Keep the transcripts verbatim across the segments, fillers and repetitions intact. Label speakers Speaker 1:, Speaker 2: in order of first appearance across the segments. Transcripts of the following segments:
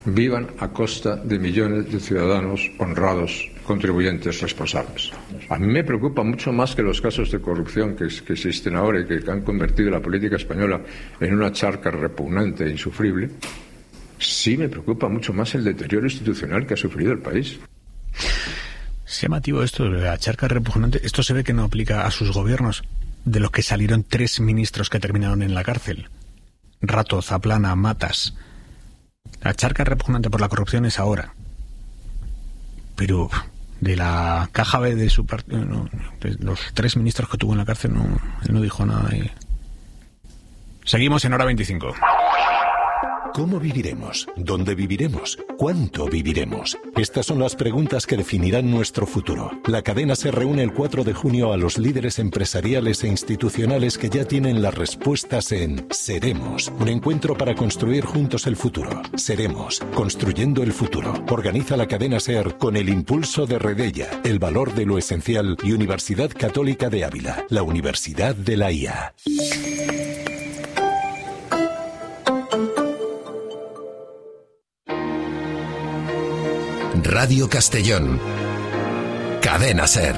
Speaker 1: vivan a costa de millones de ciudadanos honrados, contribuyentes responsables. A mí me preocupa mucho más que los casos de corrupción que, que existen ahora y que han convertido la política española en una charca repugnante e insufrible. Sí me preocupa mucho más el deterioro institucional que ha sufrido el país.
Speaker 2: Es llamativo esto de la charca repugnante. Esto se ve que no aplica a sus gobiernos, de los que salieron tres ministros que terminaron en la cárcel. Rato, Zaplana, Matas. La charca repugnante por la corrupción es ahora. Pero de la caja B de su partido, no, de los tres ministros que tuvo en la cárcel, no, él no dijo nada. Y... Seguimos en Hora veinticinco.
Speaker 3: ¿Cómo viviremos? ¿Dónde viviremos? ¿Cuánto viviremos? Estas son las preguntas que definirán nuestro futuro. La cadena se reúne el cuatro de junio a los líderes empresariales e institucionales que ya tienen las respuestas en Seremos, un encuentro para construir juntos el futuro. Seremos, construyendo el futuro. Organiza la cadena SER con el impulso de Redella, el valor de lo esencial y Universidad Católica de Ávila, la Universidad de la I A.
Speaker 4: Radio Castellón. Cadena SER.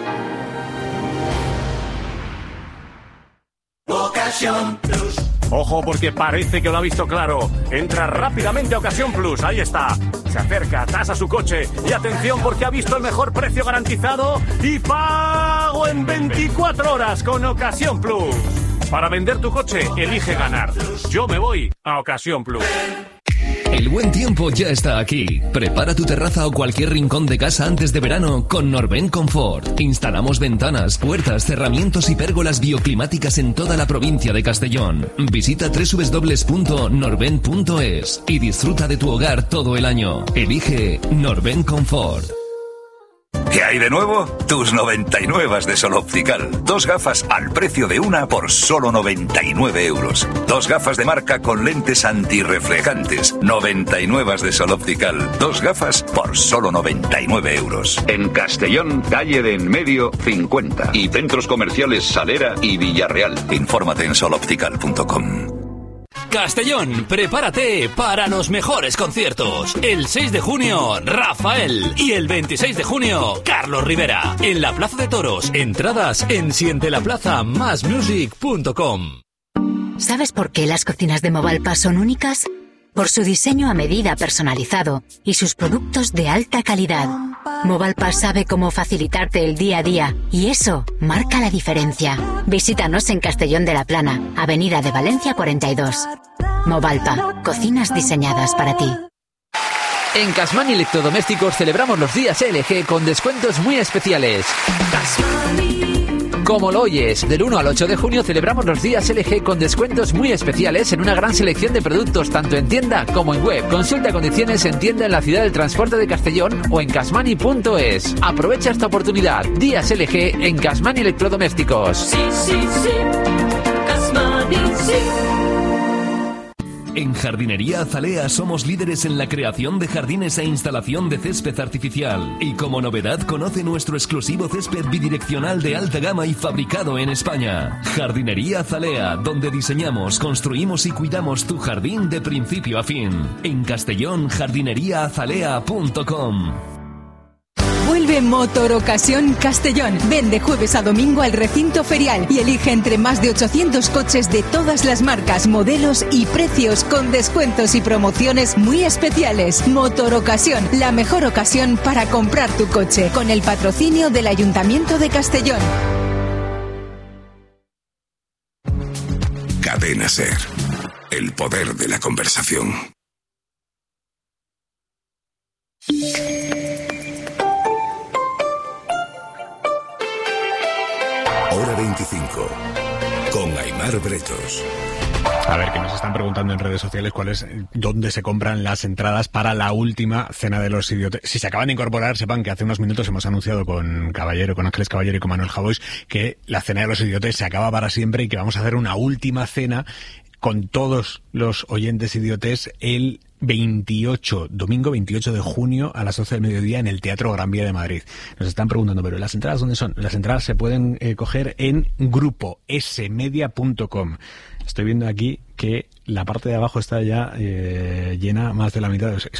Speaker 5: Ocasión Plus. Ojo, porque parece que lo ha visto claro. Entra rápidamente a Ocasión Plus. Ahí está. Se acerca, tasa su coche. Y atención, porque ha visto el mejor precio garantizado y pago en veinticuatro horas con Ocasión Plus. Para vender tu coche, elige ganar. Yo me voy a Ocasión Plus.
Speaker 6: El buen tiempo ya está aquí. Prepara tu terraza o cualquier rincón de casa antes de verano con Norben Confort. Instalamos ventanas, puertas, cerramientos y pérgolas bioclimáticas en toda la provincia de Castellón. Visita doble u doble u doble u punto norben punto es y disfruta de tu hogar todo el año. Elige Norben Confort.
Speaker 7: ¿Qué hay de nuevo? Tus noventa y nueve de Sol Optical. Dos gafas al precio de una por solo noventa y nueve euros. Dos gafas de marca con lentes antirreflejantes. noventa y nueve de Sol Optical. Dos gafas por solo noventa y nueve euros. En Castellón, calle de Enmedio cincuenta. Y centros comerciales Salera y Villarreal. Infórmate en sol optical punto com.
Speaker 6: Castellón, prepárate para los mejores conciertos. El seis de junio, Rafael. Y el veintiséis de junio, Carlos Rivera. En la Plaza de Toros. Entradas en siente la plaza más music punto com.
Speaker 8: ¿Sabes por qué las cocinas de Movalpa son únicas? Por su diseño a medida personalizado y sus productos de alta calidad. Movalpa sabe cómo facilitarte el día a día y eso marca la diferencia. Visítanos en Castellón de la Plana, Avenida de Valencia cuarenta y dos. Movalpa, cocinas diseñadas para ti.
Speaker 9: En Casmani Electrodomésticos celebramos los días L G con descuentos muy especiales. Como lo oyes, del uno al ocho de junio celebramos los días L G con descuentos muy especiales en una gran selección de productos tanto en tienda como en web. Consulta condiciones en tienda en la ciudad del transporte de Castellón o en casmani punto es. Aprovecha esta oportunidad. Días L G en Casmani Electrodomésticos.
Speaker 10: Sí, sí, sí. Casmani, sí.
Speaker 6: En Jardinería Azalea somos líderes en la creación de jardines e instalación de césped artificial. Y como novedad, conoce nuestro exclusivo césped bidireccional de alta gama y fabricado en España. Jardinería Azalea, donde diseñamos, construimos y cuidamos tu jardín de principio a fin. En Castellón, jardinería azalea punto com.
Speaker 11: Vuelve Motor Ocasión Castellón. Ven de jueves a domingo al recinto ferial y elige entre más de ochocientos coches de todas las marcas, modelos y precios con descuentos y promociones muy especiales. Motor Ocasión, la mejor ocasión para comprar tu coche, con el patrocinio del Ayuntamiento de Castellón.
Speaker 4: Cadena SER. El poder de la conversación. Hora veinticinco, con Aimar Bretos.
Speaker 2: A ver, que nos están preguntando en redes sociales cuál es, dónde se compran las entradas para la última Cena de los Idiotes. Si se acaban de incorporar, sepan que hace unos minutos hemos anunciado con Caballero, con Ángeles Caballero y con Manuel Javois, que la Cena de los Idiotes se acaba para siempre y que vamos a hacer una última cena con todos los oyentes idiotes el veintiocho, domingo veintiocho de junio a las doce del mediodía en el Teatro Gran Vía de Madrid. Nos están preguntando, pero ¿las entradas dónde son? Las entradas se pueden eh, coger en grupo s media punto com. Estoy viendo aquí que la parte de abajo está ya eh, llena más de la mitad. Es